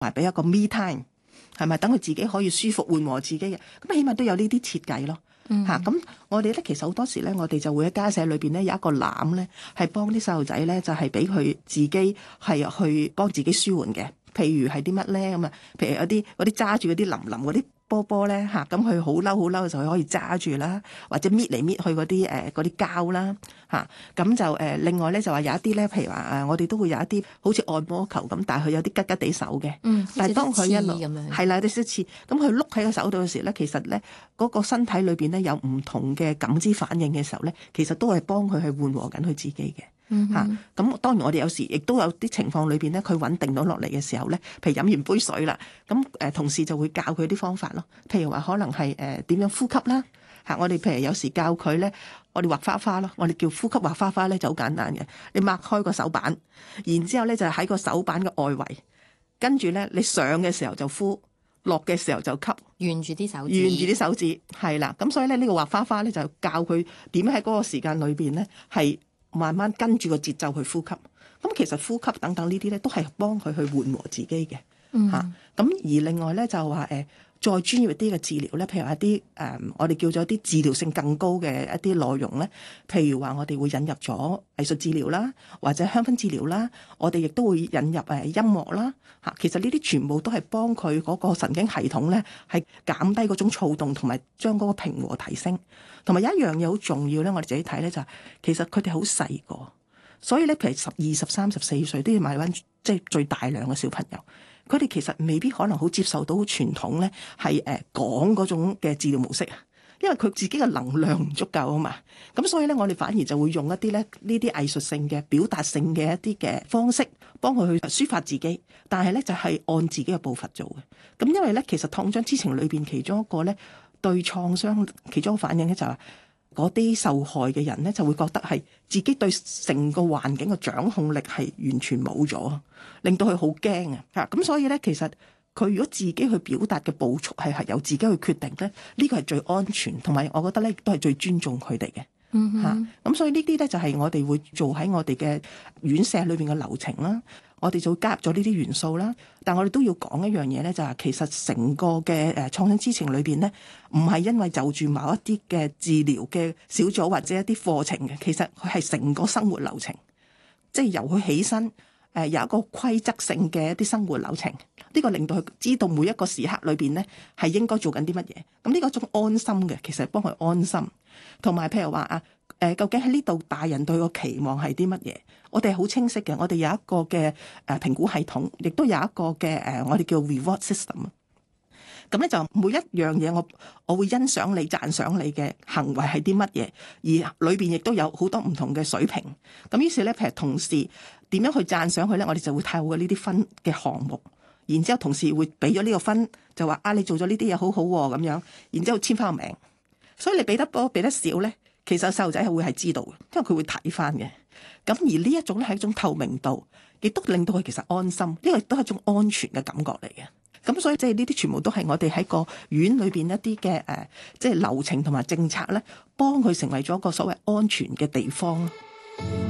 埋俾一個 me time， 係咪？等佢自己可以舒服緩和自己嘅，咁起碼都有呢啲設計咯。咁我哋咧其實好多時咧，我哋就會喺家舍裏邊咧有一個籃咧，係幫啲細路仔咧，就係俾佢自己係去幫自己舒緩嘅。譬如係啲乜咧咁啊？譬如有啲嗰啲揸住嗰啲腍腍嗰啲波波咧嚇，咁佢好嬲就可以揸住啦，或者搣嚟搣去嗰啲膠啦嚇。咁就另外咧就話有一啲咧，譬如話我哋都會有一啲好似按摩球咁，但係佢有啲吉吉地手嘅。但係當佢一路係啦，有啲少似咁，佢碌喺個手度嘅時候咧，其實咧嗰個身體裏邊咧有唔同嘅感知反應嘅時候咧，其實都係幫佢去緩和緊佢自己嘅。咁當然我哋有時亦都有啲情況裏邊咧，佢穩定到落嚟嘅時候咧，譬如飲完杯水啦，咁同事就會教佢啲方法咯。譬如話可能係點樣呼吸啦，我哋譬如有時教佢咧，我哋畫花花咯，我哋叫呼吸畫花花咧就好簡單嘅，你擘開個手板，然之後咧就喺個手板嘅外圍，跟住咧你上嘅時候就呼，落嘅時候就吸， 沿住啲手指， 係啦。咁所以咧呢個畫花花咧就教佢點喺嗰個時間裏邊咧係慢慢跟住個節奏去呼吸，咁其實呼吸等等呢啲咧都係幫佢去緩和自己嘅嚇。咁而另外咧就話再專業啲嘅治療咧，譬如一啲我哋叫做一啲治療性更高嘅一啲內容咧，譬如話我哋會引入咗藝術治療啦，或者香薰治療啦，我哋亦都會引入音樂啦嚇。其實呢啲全部都係幫佢嗰個神經系統咧係減低嗰種躁動，同埋將嗰個平和提升。同埋有一樣嘢好重要咧，我哋自己睇咧就係其實佢哋好細個，所以咧譬如12、13、14歲都要買翻即係最大量嘅小朋友。佢哋其實未必可能好接受到傳統咧，係講嗰種嘅治療模式啊，因為佢自己嘅能量唔足夠啊嘛。咁所以咧，我哋反而就會用一啲咧呢啲藝術性嘅表達性嘅一啲嘅方式，幫佢去抒發自己。但係咧就係按自己嘅步伐做嘅。咁因為咧，其實擴張知情裏邊其中一個咧對創傷其中一個反應咧就係嗰啲受害嘅人咧就會覺得係自己對成個環境嘅掌控力係完全冇咗，令到佢好驚啊！咁所以咧，其實佢如果自己去表達嘅步速係由自己去決定咧，呢個係最安全，同埋我覺得咧亦都係最尊重佢哋嘅。咁所以呢啲咧就係我哋會做喺我哋嘅院舍裏邊嘅流程啦。我哋就加入咗呢啲元素啦，但我哋都要講一樣嘢咧，就係其實成個嘅創傷知情裏邊咧，唔係因為就住某一啲嘅治療嘅小組或者一啲課程嘅，其實佢係成個生活流程，即係由佢起身有一個規則性嘅一啲生活流程，呢個令到佢知道每一個時刻裏邊咧係應該做緊啲乜嘢，咁呢個種安心嘅，其實係幫佢安心，同埋譬如話究竟喺呢度大人對個期望係啲乜嘢？我哋係好清晰嘅，我哋有一個嘅評估系統，亦都有一個嘅我哋叫 reward system。咁咧就每一樣嘢，我會欣賞你、讚賞你嘅行為係啲乜嘢，而裏邊亦都有好多唔同嘅水平。咁於是咧，譬如同事點樣去讚賞佢咧，我哋就會透過呢啲分嘅項目，然之後同事會俾咗呢個分，就話你做咗呢啲嘢好好喎咁樣，然之後簽翻個名。所以你俾得多俾得少咧，其實細路仔係會係知道嘅，因為佢會睇翻嘅。咁而呢一種咧係一種透明度，亦都令到佢其實安心，因為都係一種安全嘅感覺嚟嘅。咁所以即係呢啲全部都係我哋喺個院裏邊一啲嘅即係流程同埋政策咧，幫佢成為咗一個所謂安全嘅地方。